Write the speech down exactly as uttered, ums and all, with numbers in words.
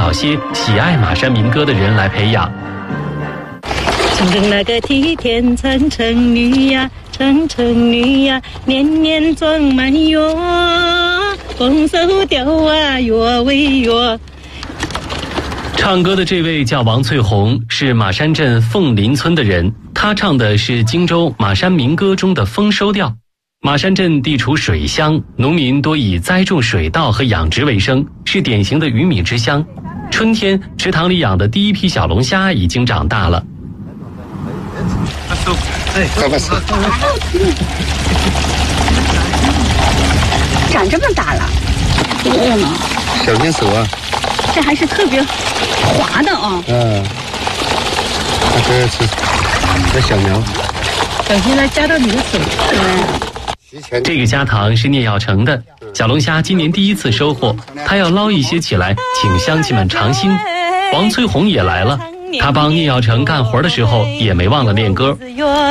找些喜爱马山民歌的人来培养。 城城那个梯田城城女呀，城城女呀，年年装满月，丰收调啊月为月。 唱歌的这位叫王翠红，是马山镇凤林村的人，她唱的是荆州马山民歌中的丰收调。马山镇地处水乡，农民多以栽种水稻和养殖为生，是典型的鱼米之乡。春天，池塘里养的第一批小龙虾已经长大了。 长这么大了，这个呢？ 小金手啊， 这还是特别滑的啊。 嗯，这是这小苗， 小心它夹到你的手。 对。 这个虾糖是聂耀成的，小龙虾今年第一次收获，他要捞一些起来，请乡亲们尝新。王翠红也来了，他帮聂耀成干活的时候也没忘了练歌。